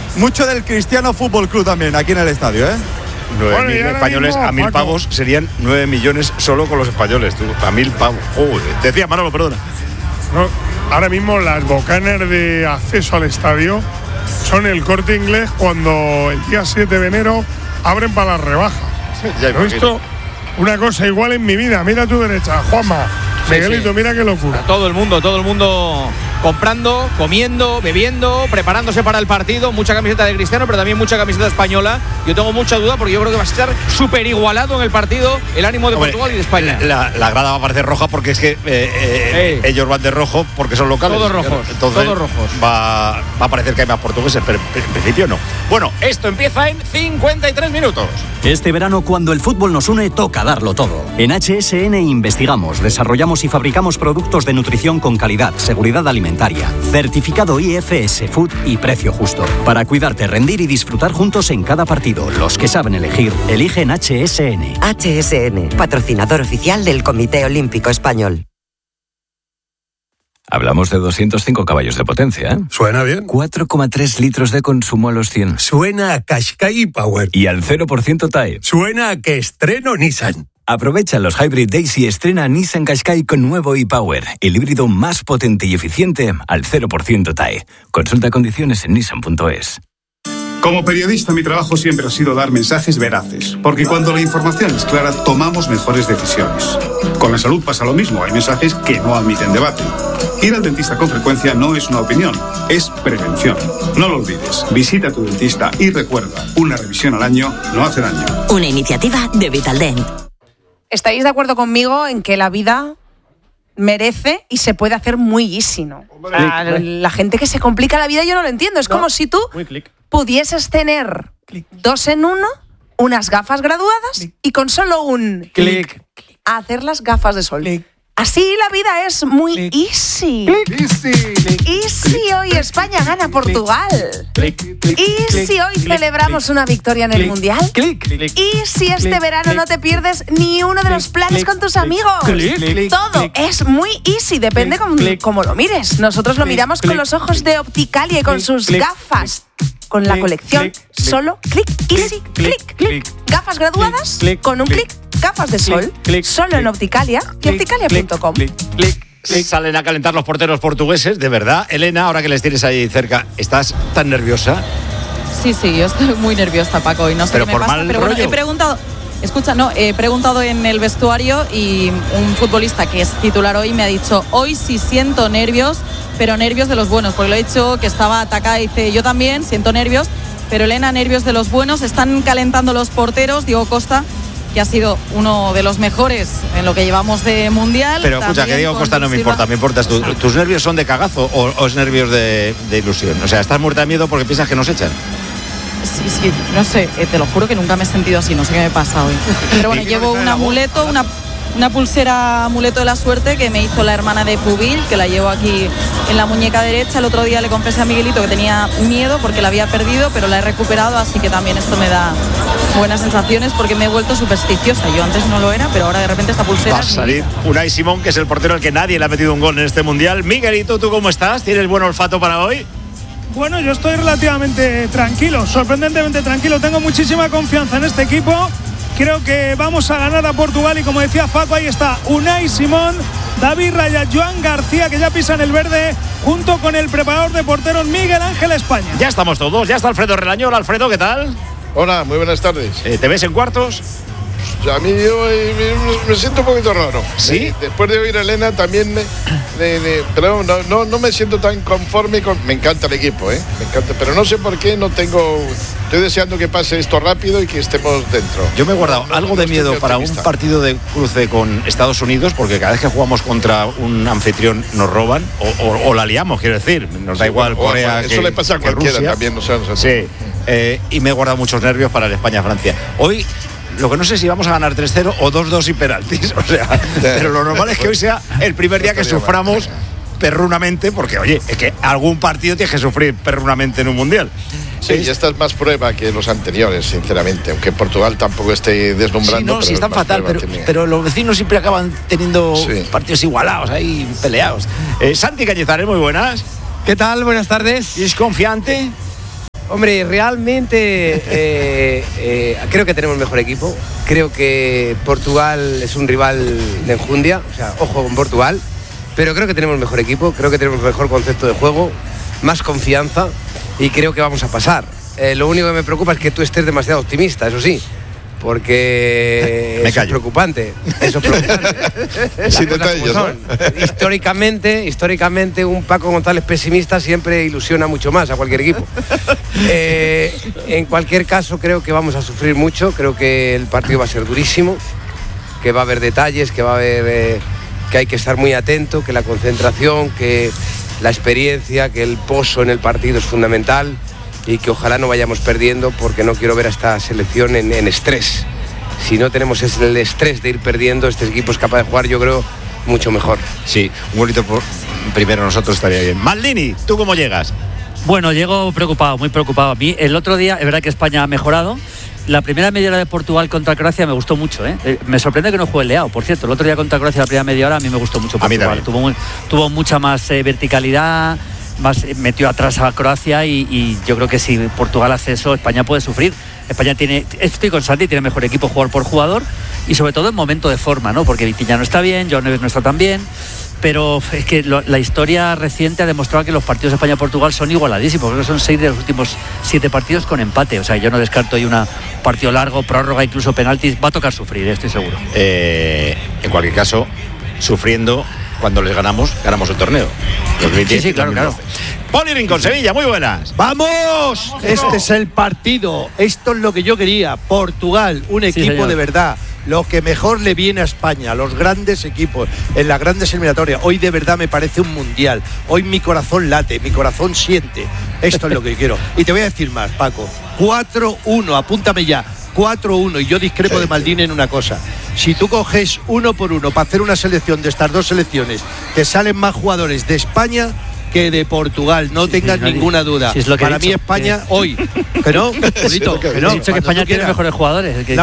mucho del Cristiano Fútbol Club también aquí en el estadio, ¿eh? 9.000 españoles mismo, a 1.000 pavos serían 9 millones solo con los españoles, tú, a 1.000 pavos. Joder. Decía Manolo, perdona. No, ahora mismo las bocanas de acceso al estadio son el Corte Inglés cuando el día 7 de enero abren para las rebajas. No he visto una cosa igual en mi vida. Mira a tu derecha, Juanma. Miguelito, mira qué locura. Todo el mundo comprando, comiendo, bebiendo, preparándose para el partido. Mucha camiseta de Cristiano, pero también mucha camiseta española. Yo tengo mucha duda porque yo creo que va a estar súper igualado en el partido el ánimo de Portugal y de España. La grada va a parecer roja porque es que ellos van de rojo porque son locales. Todos rojos. Entonces todos rojos. Va a parecer que hay más portugueses, pero en principio no. Bueno, esto empieza en 53 minutos. Este verano, cuando el fútbol nos une, toca darlo todo. En HSN investigamos, desarrollamos y fabricamos productos de nutrición con calidad, seguridad alimentaria, certificado IFS Food y precio justo. Para cuidarte, rendir y disfrutar juntos en cada partido. Los que saben elegir, eligen HSN. HSN, patrocinador oficial del Comité Olímpico Español. Hablamos de 205 caballos de potencia, ¿eh? Suena bien. 4,3 litros de consumo a los 100. Suena a Qashqai Power. Y al 0% TAE. Suena a que estreno Nissan. Aprovecha los Hybrid Days y estrena Nissan Qashqai con nuevo e-Power, el híbrido más potente y eficiente al 0% TAE. Consulta condiciones en nissan.es. Como periodista, mi trabajo siempre ha sido dar mensajes veraces, porque cuando la información es clara, tomamos mejores decisiones. Con la salud pasa lo mismo, hay mensajes que no admiten debate. Ir al dentista con frecuencia no es una opinión, es prevención. No lo olvides, visita a tu dentista y recuerda, una revisión al año no hace daño. Una iniciativa de Vitaldent. ¿Estáis de acuerdo conmigo en que la vida merece y se puede hacer muy easy, ¿no? La gente que se complica la vida yo no lo entiendo. Es como si tú pudieses tener 2 en 1, unas gafas graduadas y con solo un clic hacer las gafas de sol. Así la vida es muy easy. Easy hoy España gana Portugal. Easy hoy celebramos una victoria en el Mundial. Y si este verano no te pierdes ni uno de los planes con tus amigos. Todo es muy easy, depende cómo lo mires. Nosotros lo miramos con los ojos de Opticalia y con sus gafas. Con la colección solo clic, easy, clic. Gafas graduadas con un clic. Gafas de sol, solo en Opticalia y opticalia.com. Salen a calentar los porteros portugueses, de verdad. Elena, ahora que les tienes ahí cerca, ¿estás tan nerviosa? Sí, yo estoy muy nerviosa, Paco, y no sé qué me pasa, pero bueno, he preguntado en el vestuario y un futbolista que es titular hoy me ha dicho, hoy sí siento nervios, pero nervios de los buenos, porque lo he dicho que estaba atacada y dice, yo también siento nervios, pero Elena, nervios de los buenos, están calentando los porteros, Diego Costa, que ha sido uno de los mejores en lo que llevamos de Mundial. Pero escucha, que Diego Costa no me importa, me importas tú. ¿Tus nervios son de cagazo o es nervios de ilusión? O sea, ¿estás muerta de miedo porque piensas que nos echan? Sí, no sé, te lo juro que nunca me he sentido así, no sé qué me pasa hoy. Pero bueno, llevo un amuleto, una pulsera amuleto de la suerte que me hizo la hermana de Pubil, que la llevo aquí en la muñeca derecha. El otro día le confesé a Miguelito que tenía miedo porque la había perdido, pero la he recuperado, así que también esto me da buenas sensaciones porque me he vuelto supersticiosa. Yo antes no lo era, pero ahora de repente esta pulsera... Va a salir Unai Simón, que es el portero al que nadie le ha metido un gol en este Mundial. Miguelito, ¿tú cómo estás? ¿Tienes buen olfato para hoy? Bueno, yo estoy relativamente tranquilo, sorprendentemente tranquilo. Tengo muchísima confianza en este equipo. Creo que vamos a ganar a Portugal y como decía Paco, ahí está Unai Simón, David Raya, Joan García, que ya pisan el verde, junto con el preparador de porteros Miguel Ángel España. Ya estamos todos, ya está Alfredo Relañol. Alfredo, ¿qué tal? Hola, muy buenas tardes. ¿Te ves en cuartos? A mí yo me siento un poquito raro. ¿Sí? Después de oír a Elena también pero no me siento tan conforme con... Me encanta el equipo, me encanta, pero no sé por qué estoy deseando que pase esto rápido y que estemos dentro. Yo me he guardado algo de miedo para un partido de cruce con Estados Unidos, porque cada vez que jugamos contra un anfitrión nos roban o la liamos, quiero decir. Nos da igual Corea eso le pasa a cualquiera Rusia. También, no sé. Sí, y me he guardado muchos nervios para el España-Francia. Hoy... Lo que no sé si vamos a ganar 3-0 o 2-2 y penaltis. O sea, pero lo normal es que hoy sea el primer día que suframos perrunamente, porque, oye, es que algún partido tienes que sufrir perrunamente en un Mundial. Sí, y esta es más prueba que los anteriores, sinceramente, aunque Portugal tampoco esté deslumbrando. Sí, están fatal, pero los vecinos siempre acaban teniendo partidos igualados, ahí peleados. Santi Cañizares, muy buenas. ¿Qué tal? Buenas tardes. ¿Es confiante? Hombre, realmente creo que tenemos mejor equipo. Creo que Portugal es un rival de enjundia. O sea, ojo con Portugal. Pero creo que tenemos mejor equipo. Creo que tenemos mejor concepto de juego. Más confianza. Y creo que vamos a pasar. Lo único que me preocupa es que tú estés demasiado optimista, eso sí. Porque eso es preocupante. Eso es preocupante. Sin detalles, ¿no? Históricamente, un Paco González pesimista siempre ilusiona mucho más a cualquier equipo. En cualquier caso, creo que vamos a sufrir mucho. Creo que el partido va a ser durísimo, que va a haber detalles, que va a haber que hay que estar muy atento, que la concentración, que la experiencia, que el pozo en el partido es fundamental. Y que ojalá no vayamos perdiendo, porque no quiero ver a esta selección en estrés. Si no tenemos el estrés de ir perdiendo, este equipo es capaz de jugar, yo creo, mucho mejor. Sí, un golito por primero nosotros estaría bien. Maldini, ¿tú cómo llegas? Bueno, llego preocupado, muy preocupado. A mí el otro día, es verdad que España ha mejorado. La primera media hora de Portugal contra Croacia me gustó mucho, ¿eh? Me sorprende que no juegue Leao, por cierto. El otro día contra Croacia, la primera media hora, a mí me gustó mucho Portugal. Tuvo mucha más verticalidad, metió atrás a Croacia y yo creo que si Portugal hace eso, España puede sufrir. España estoy con Santi, tiene mejor equipo jugador por jugador y sobre todo en momento de forma, ¿no? Porque Vitinha no está bien, Joao Neves no está tan bien, pero es que la historia reciente ha demostrado que los partidos de España-Portugal son igualadísimos, porque son 6 de los últimos 7 partidos con empate. O sea, yo no descarto ahí un partido largo, prórroga, incluso penaltis. Va a tocar sufrir, estoy seguro. En cualquier caso, sufriendo, cuando les ganamos el torneo. Sí, claro. Poli Rincón, Sevilla, muy buenas. ¡Vamos! Este es el partido. Esto es lo que yo quería. Portugal, un equipo de verdad. Lo que mejor le viene a España, los grandes equipos, en las grandes eliminatorias. Hoy de verdad me parece un mundial. Hoy mi corazón late, mi corazón siente. Esto es lo que quiero. Y te voy a decir más, Paco. 4-1, apúntame ya. 4-1, y yo discrepo de Maldini en una cosa. Si tú coges uno por uno para hacer una selección de estas dos selecciones, te salen más jugadores de España que de Portugal, no tengas ninguna duda. Si es lo que para mí España hoy, que no, Julito, que no. He dicho que España tiene mejores jugadores. No.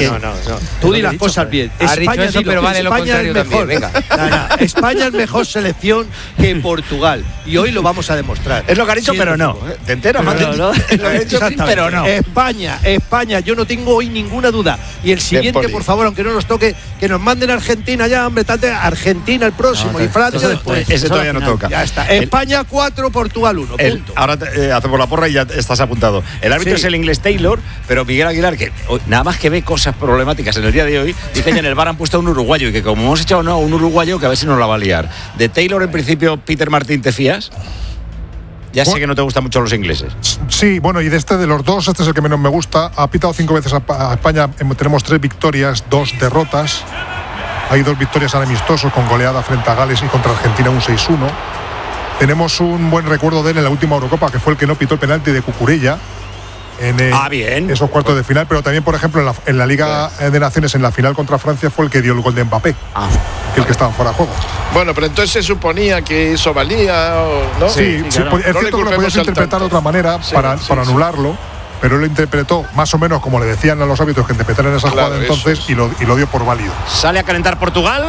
Tú di las cosas bien. España eso, pero vale lo contrario también. Venga. España es mejor selección que Portugal y hoy lo vamos a demostrar. Es lo que ha dicho, pero no. ¿Te enteras, no. Es lo que ha dicho, pero no. España, yo no tengo hoy ninguna duda. Y el siguiente, por favor, aunque no nos toque, que nos manden a Argentina ya, hombre, Argentina el próximo y Francia después. Ese todavía no toca. Ya está. España 4, Portugal 1. Punto. Ahora hacemos la porra y ya estás apuntado. El árbitro es el inglés Taylor, pero Miguel Aguilar, que nada más que ve cosas problemáticas en el día de hoy, dice que en el VAR han puesto a un uruguayo y que como hemos echado a un uruguayo, que a ver si nos la va a liar. De Taylor, en principio, Peter Martín, ¿te fías? Ya sé que no te gustan mucho los ingleses. Sí, bueno, y de los dos, este es el que menos me gusta. Ha pitado 5 veces a España, tenemos 3 victorias, 2 derrotas. Hay 2 victorias en amistosos con goleada frente a Gales y contra Argentina un 6-1. Tenemos un buen recuerdo de él en la última Eurocopa, que fue el que no pitó el penalti de Cucurella en esos cuartos de final, pero también, por ejemplo, en la Liga de Naciones, en la final contra Francia, fue el que dio el gol de Mbappé, el que estaba fuera de juego. Bueno, pero entonces se suponía que eso valía, ¿no? Sí, claro. Es cierto que lo podías interpretar de otra manera para anularlo, pero él lo interpretó más o menos como le decían a los árbitros que interpretaran esa jugada entonces y lo dio por válido. Sale a calentar Portugal.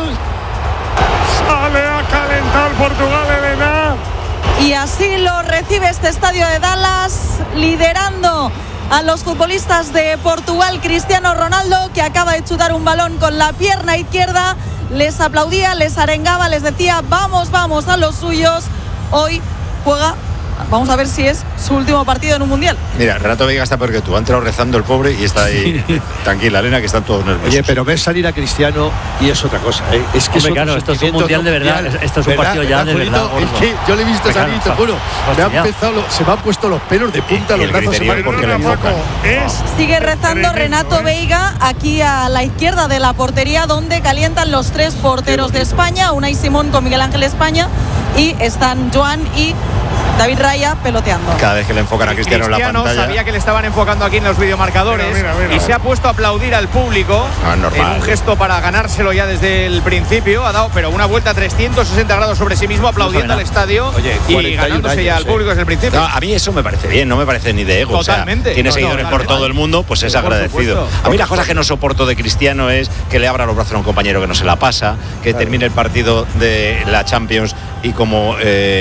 Sale a calentar Portugal, Elena. Y así lo recibe este estadio de Dallas, liderando a los futbolistas de Portugal, Cristiano Ronaldo, que acaba de chutar un balón con la pierna izquierda. Les aplaudía, les arengaba, les decía vamos a los suyos. Hoy juega, vamos a ver si es su último partido en un mundial. Mira, Renato Veiga está peor que tú. Ha entrado rezando el pobre y está ahí tranquila, Elena, que están todos nerviosos. Oye, pero ves salir a Cristiano y es otra cosa, ¿eh? Es que claro, esto es un mundial de verdad. Esto es un partido ya de verdad. Es que yo le he visto salir, te juro. Se me han puesto los pelos de punta, los brazos se me han porque le enfocan. Sigue rezando Renato Veiga aquí a la izquierda de la portería, donde calientan los 3 porteros de España, Unai Simón con Miguel Ángel España, y están Joan y David Raya peloteando. Cada vez que le enfocan a Cristiano en la pantalla. Sabía que le estaban enfocando aquí en los videomarcadores y se ha puesto a aplaudir al público en un gesto para ganárselo ya desde el principio. Ha dado pero una vuelta 360 grados sobre sí mismo, aplaudiendo al estadio y ganándose ya al público desde el principio. No, a mí eso me parece bien, no me parece ni de ego. Totalmente. O sea, tiene seguidores por todo el mundo, pues es agradecido. A mí la cosa que no soporto de Cristiano es que le abra los brazos a un compañero que no se la pasa, que termine el partido de la Champions y como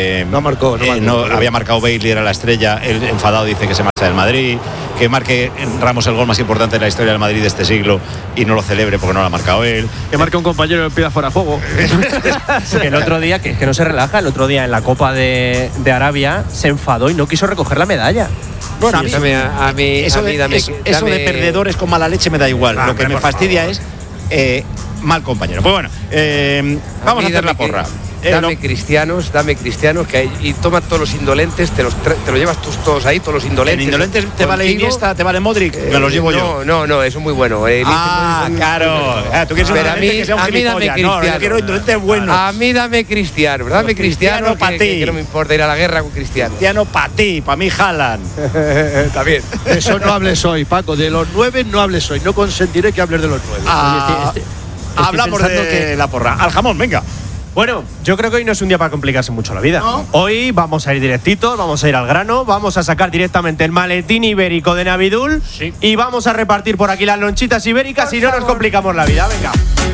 no había marcado Bale y era la estrella, el enfadado dice que se marcha del Madrid, que marque Ramos el gol más importante de la historia del Madrid de este siglo y no lo celebre porque no lo ha marcado él. Que marque un compañero y pida fuera de juego. Que el otro día, que no se relaja, el otro día en la Copa de Arabia se enfadó y no quiso recoger la medalla. Bueno, Sí, a mí eso de perdedores con mala leche me da igual. Lo que me fastidia es mal compañero. Pues bueno, vamos a hacer la porra. Dame cristianos, y toma todos los indolentes, te lo llevas tú todos ahí, todos los indolentes. ¿En indolentes te vale Iniesta, te vale Modric? Me los llevo yo. No, eso es muy bueno. Claro. Tú quieres un indolente que sea un gilipollas. No, yo quiero indolentes buenos. A mí dame cristiano, para ti. Que no me importa ir a la guerra con Cristiano. Cristiano para ti, para mí Haaland. También. De eso no hables hoy, Paco. De los 9 no hables hoy. No consentiré que hables de los 9. Hablamos de la porra. Al jamón, venga. Bueno, yo creo que hoy no es un día para complicarse mucho la vida. ¿No? Hoy vamos a ir directitos, vamos a ir al grano, vamos a sacar directamente el maletín ibérico de Navidul y vamos a repartir por aquí las lonchitas ibéricas y no nos complicamos la vida. Venga.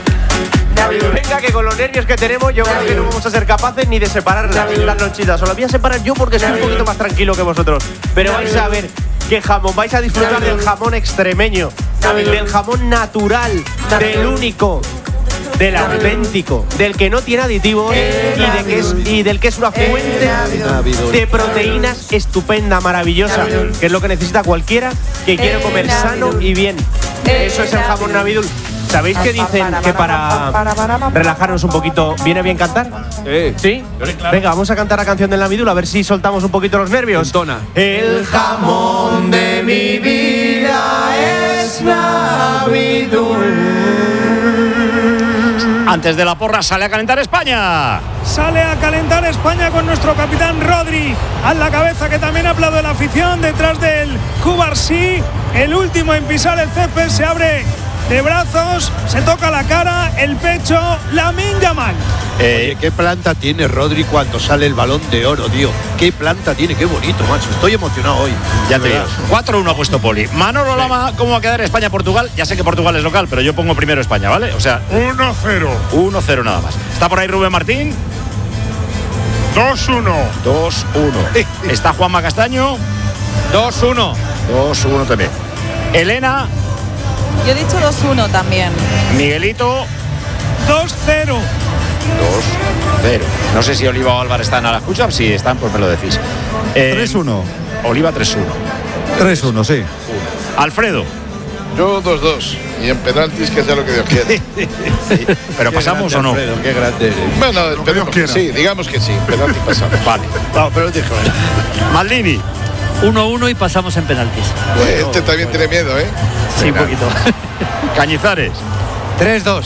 Venga, que con los nervios que tenemos yo creo que no vamos a ser capaces ni de separar las lonchitas. Os las voy a separar yo porque soy un poquito más tranquilo que vosotros. Pero vais a ver qué jamón, vais a disfrutar del jamón extremeño, del jamón natural, del único, del auténtico, del que no tiene aditivos y del que es una fuente de proteínas estupenda, maravillosa, que es lo que necesita cualquiera que quiere comer sano y bien. Eso es el jamón Navidul. ¿Sabéis que dicen que para relajarnos un poquito viene bien cantar? ¿Sí? Venga, vamos a cantar la canción del Navidul a ver si soltamos un poquito los nervios. El jamón de mi vida es Navidul. Antes de la porra sale a calentar España. Sale a calentar España con nuestro capitán Rodri a la cabeza, que también aplaude la afición. Detrás del Cubarsí, el último en pisar el césped, se abre de brazos, se toca la cara, el pecho, Lamine Yamal. Oye, qué planta tiene Rodri cuando sale el balón de oro, tío. Qué planta tiene, qué bonito, macho. Estoy emocionado hoy. Ya te digo. 4-1 ha puesto Poli. Manolo Lama, ¿cómo va a quedar España-Portugal? Ya sé que Portugal es local, pero yo pongo primero España, ¿vale? O sea, 1-0. 1-0 nada más. ¿Está por ahí Rubén Martín? 2-1. 2-1. ¿Está Juanma Castaño? 2-1. 2-1 también. Elena. Yo he dicho 2-1 también. Miguelito. 2-0. 2-0. No sé si Oliva o Álvaro están a la escucha. Si están, pues me lo decís. 3-1. Oliva 3-1. 3-1, sí. Alfredo. Yo 2-2. Y en penaltis, que sea lo que Dios quiera. ¿Pero pasamos o no? Alfredo, qué grande eres. Bueno, esperemos que sí, digamos que sí. Penaltis pasamos. Vale. No, pero dijo Maldini. 1-1 y pasamos en penaltis. Este también tiene miedo, ¿eh? Sí, un poquito. Cañizares. 3-2. 3-2.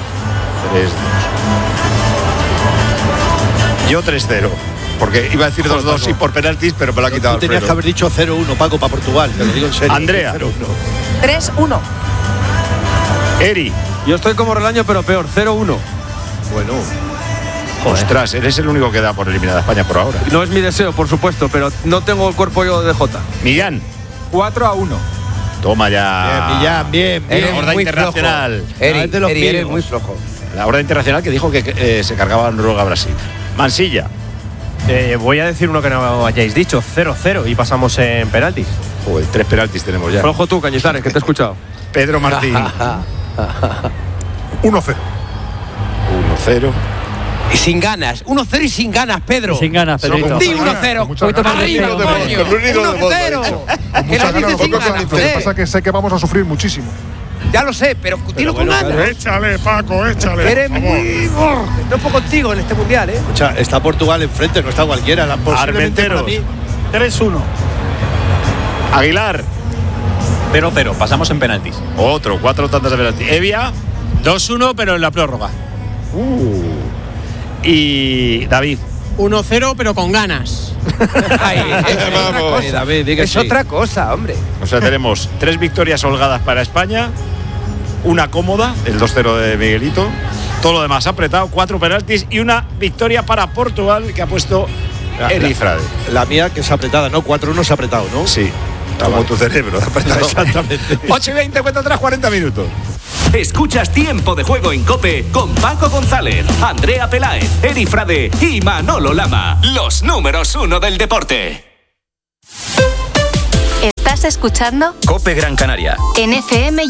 Yo 3-0. Porque iba a decir 2-2 y por penaltis, pero me lo ha quitado Alfredo. Tenías que haber dicho 0-1, Paco, para Portugal. Te lo digo en serio. Andrea. 3-1. Eri. Yo estoy como Relaño, pero peor, 0-1. Bueno. Ostras, eres el único que da por eliminar a España por ahora. No es mi deseo, por supuesto, pero no tengo el cuerpo yo de Jota. Millán. 4-1. Toma ya. Bien, Millán, bien. La Horda Internacional. Eri, eres muy flojo. La Horda Internacional que dijo que se cargaba en Noruega a Brasil. Mansilla. Voy a decir uno que no hayáis dicho, 0-0 y pasamos en penaltis. Joder, 3 penaltis tenemos ya. Flojo tú, Cañizares, que te he escuchado. Pedro Martín. 1-0. 1-0. Y sin ganas. 1-0 y sin ganas, Pedro. Sin ganas, Pedrito. Di 1-0. Arriba, coño. 1-0. Que lo dices sin ganas. Lo que pasa es que sé que vamos a sufrir muchísimo. Ya lo sé, pero dilo con ganas. Échale, Paco, échale. Eres muy... No puedo contigo en este mundial, ¿eh? O sea, está Portugal enfrente, no está cualquiera. Armenteros. 3-1. Aguilar. 0-0. Pasamos en penaltis. Otro, 4 tantas de penaltis. Evia. 2-1, pero en la prórroga. Y David. 1-0, pero con ganas. Vamos. David, es otra cosa, hombre. O sea, tenemos 3 victorias holgadas para España, una cómoda, el 2-0 de Miguelito, todo lo demás apretado, 4 penaltis y una victoria para Portugal que ha puesto Elifrade. La mía que es apretada, ¿no? 4-1 es apretado, ¿no? Sí, como tu cerebro, apretado. Exactamente. 8:20, cuenta atrás, 40 minutos. Escuchas Tiempo de Juego en COPE con Paco González, Andrea Peláez, Eri Frade y Manolo Lama. Los números 1 del deporte. ¿Estás escuchando? COPE Gran Canaria. En FM